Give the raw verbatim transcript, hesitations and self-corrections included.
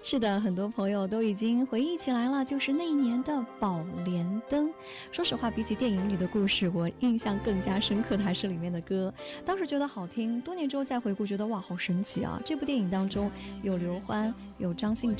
是的，很多朋友都已经回忆起来了，就是那一年的宝莲灯。说实话，比起电影里的故事，我印象更加深刻的还是里面的歌。当时觉得好听，多年之后再回顾，觉得哇，好神奇啊！这部电影当中有刘欢，有张信哲。